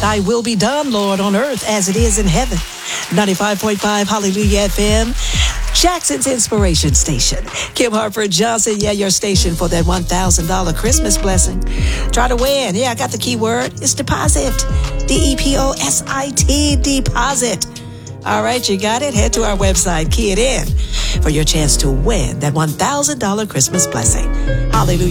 Thy will be done, Lord, on earth as it is in heaven. 95.5 Hallelujah FM. Jackson's Inspiration Station. Kim Harper Johnson, yeah, your station for that $1,000 Christmas blessing. Try to win. Yeah, I got the key word. It's deposit. DEPOSIT, deposit. All right, you got it. Head to our website, key it in for your chance to win that $1,000 Christmas blessing. Hallelujah.